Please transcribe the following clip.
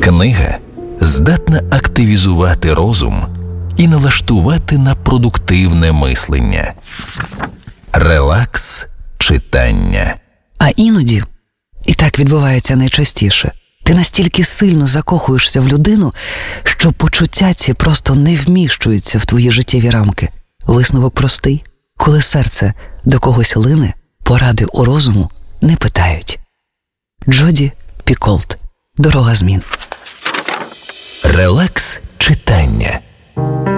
Книга здатна активізувати розум і налаштувати на продуктивне мислення. Релакс читання. А іноді, і так відбувається найчастіше, ти настільки сильно закохуєшся в людину, що почуття ці просто не вміщуються в твої життєві рамки. Висновок простий. Коли серце до когось лине, поради у розуму не питають. Джоді Піколт. Дорога змін. Релакс читання.